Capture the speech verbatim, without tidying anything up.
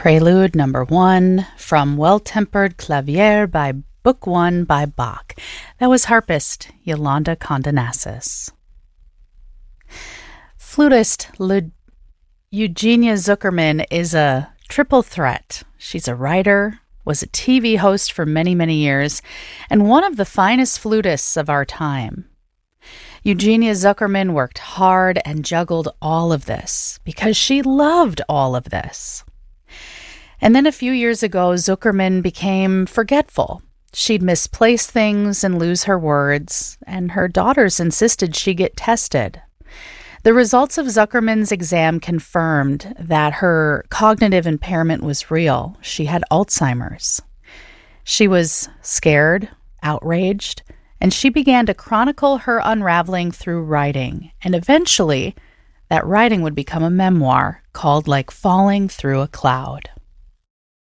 Prelude number one from Well-Tempered Clavier by Book One by Bach. That was harpist Yolanda Condonassis. Flutist Le- Eugenia Zuckerman is a triple threat. She's a writer, was a T V host for many, many years, and one of the finest flutists of our time. Eugenia Zuckerman worked hard and juggled all of this because she loved all of this. And then a few years ago, Zuckerman became forgetful. She'd misplace things and lose her words, and her daughters insisted she get tested. The results of Zuckerman's exam confirmed that her cognitive impairment was real. She had Alzheimer's. She was scared, outraged, and she began to chronicle her unraveling through writing. And eventually, that writing would become a memoir called Like Falling Through a Cloud.